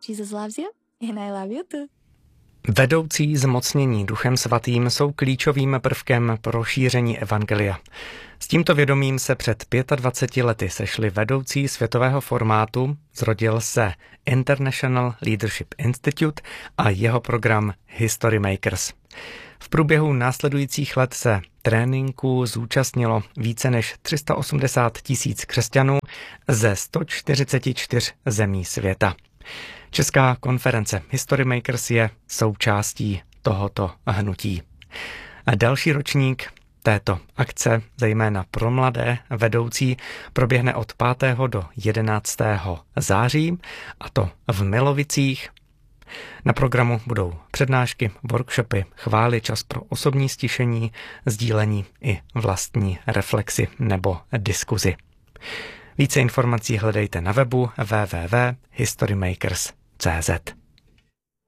Jesus loves you and I love you too. Vedoucí zmocnění Duchem svatým jsou klíčovým prvkem pro šíření evangelia. S tímto vědomím se před 25 lety sešli vedoucí světového formátu, zrodil se International Leadership Institute a jeho program History Makers. V průběhu následujících let se tréninku zúčastnilo více než 380 000 křesťanů ze 144 zemí světa. Česká konference History Makers je součástí tohoto hnutí. A další ročník této akce, zejména pro mladé vedoucí, proběhne od 5. do 11. září, a to v Milovicích. Na programu budou přednášky, workshopy, chvály, čas pro osobní stišení, sdílení i vlastní reflexy nebo diskuzi. Více informací hledejte na webu www.historymakers.cz.